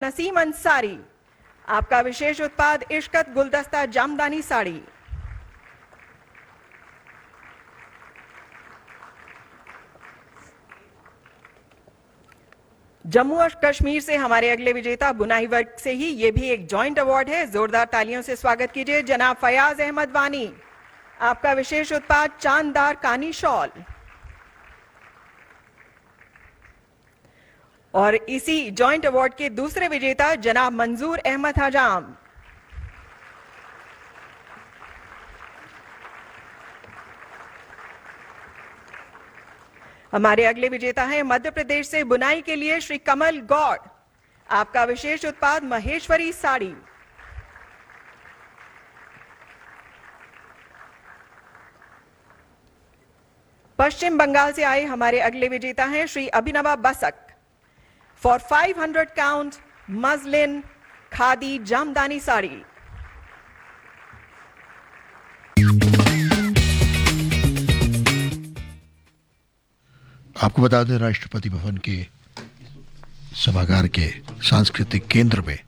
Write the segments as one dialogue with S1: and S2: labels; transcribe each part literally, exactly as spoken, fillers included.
S1: नसीम अंसारी, आपका विशेष उत्पाद इश्कत गुलदस्ता जामदानी साड़ी। जम्मू और कश्मीर से हमारे अगले विजेता बुनाई वर्ग से ही, ये भी एक जॉइंट अवार्ड है। जोरदार तालियों से स्वागत कीजिए जनाब फयाज अहमद वानी, आपका विशेष उत्पाद चांददार कानी शॉल। और इसी जॉइंट अवार्ड के दूसरे विजेता जनाब मंजूर अहमद हजाम। हमारे अगले विजेता हैं मध्य प्रदेश से बुनाई के लिए श्री कमल गौड़, आपका विशेष उत्पाद महेश्वरी साड़ी। पश्चिम बंगाल से आए हमारे अगले विजेता हैं Shri अभिनवा Basak, for five hundred count मजलिन khadi jamdani sari.
S2: आपको बता दें, राष्ट्रपति भवन के सभागार के सांस्कृतिक केंद्र में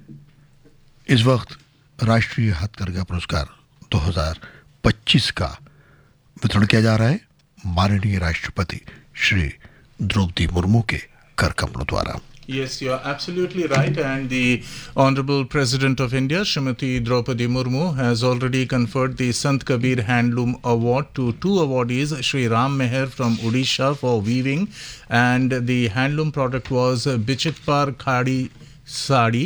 S2: इस वक्त राष्ट्रीय हथकरघा पुरस्कार दो हज़ार पच्चीस का वितरण किया जा रहा है माननीय राष्ट्रपति श्री द्रौपदी मुर्मू के कर कमलों द्वारा।
S3: Yes, you are absolutely right, and the Honorable President of India, Srimati Draupadi Murmu, has already conferred the Sant Kabir Handloom Award to two awardees, Shri Ram Meher from Odisha for weaving, and the handloom product was Bichitpar Khadi Sadi,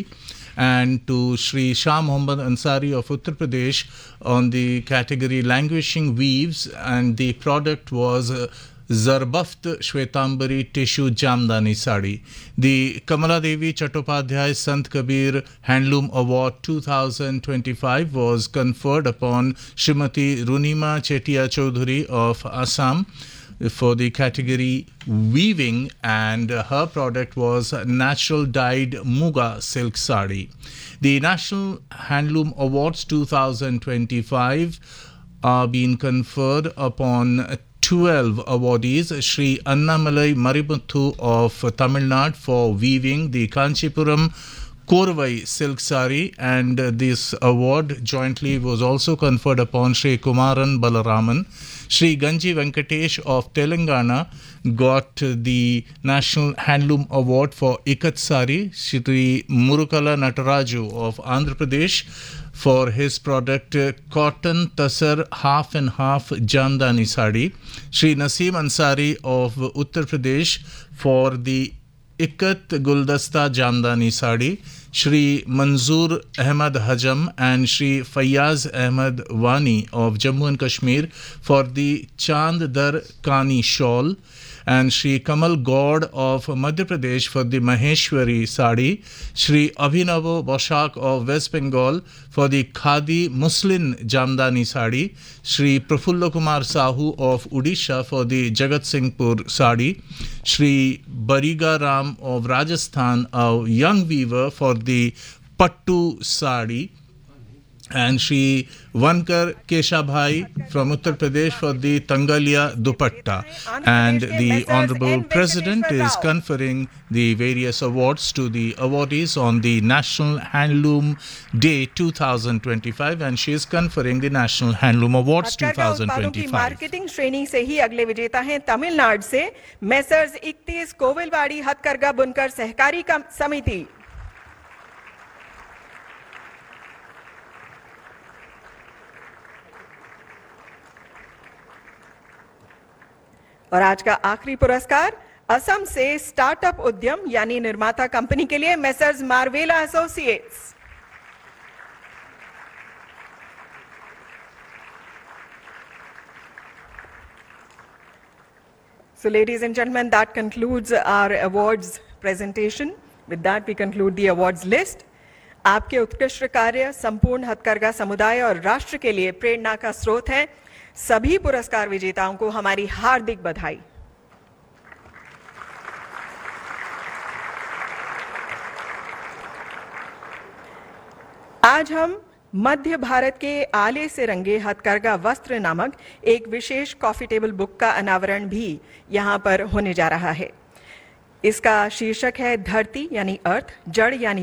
S3: and to Shri Shah Mohammad Ansari of Uttar Pradesh on the category Languishing Weaves, and the product was uh, Zarbaft Shwetambari Tissue Jamdani Sadi. The Kamala Devi Chattopadhyay Sant Kabir Handloom Award two thousand twenty-five was conferred upon Srimati Runima Chetia Chaudhary of Assam for the category weaving, and her product was natural dyed Muga silk sari. The National Handloom Awards two thousand twenty-five are being conferred upon twelve awardees. Shri Annamalai Maributhu of Tamil Nadu for weaving the Kanchipuram Korvai silk sari, and this award jointly was also conferred upon Shri Kumaran Balaraman. Shri Ganji Venkatesh of Telangana got the National Handloom Award for Ikat Sari. Shri Murukala Nataraju of Andhra Pradesh for his product uh, Cotton Tasar Half and Half Jamdani Sari. Shri Naseem Ansari of Uttar Pradesh for the Ikat Guldasta Jamdani Sari. Shri Manzoor Ahmad Hajam and Shri Fayaz Ahmad Wani of Jammu and Kashmir for the Chand Dar Kani Shawl, and Shri Kamal Gaud of Madhya Pradesh for the Maheshwari Sadi. Shri Abhinav Bashak of West Bengal for the Khadi Muslin Jamdani Sadi. Shri Prafulla Kumar Sahu of Odisha for the Jagat Singhpur Sadi. Shri Bariga Ram of Rajasthan, a young weaver, for the Pattu Sadi. And Shri Vankar Keshabhai from Uttar Pradesh for the Tangalia Dupatta. And the Honorable President is conferring the various awards to the awardees on the National Handloom Day two thousand twenty-five, and she is conferring the National Handloom Awards two thousand twenty-five.
S1: Marketing श्रेणी से ही अगले विजेता हैं तमिलनाडु से messrs इकतीस कोविलवाड़ी हथकरघा बुनकर सहकारी समिति। और आज का आखिरी पुरस्कार असम से स्टार्टअप उद्यम यानी निर्माता कंपनी के लिए messrs मार्वेला associates. So ladies and gentlemen, that concludes our awards presentation. With that we conclude the awards list. आपके उत्कृष्ट कार्य संपूर्ण हथकरघा समुदाय और राष्ट्र के लिए प्रेरणा का स्रोत है। सभी पुरस्कार विजेताओं को हमारी हार्दिक बधाई। आज हम मध्य भारत के आले से रंगे हथकरघा वस्त्र नामक एक विशेष कॉफी टेबल बुक का अनावरण भी यहां पर होने जा रहा है। इसका शीर्षक है धरती यानी अर्थ, जड़ यानी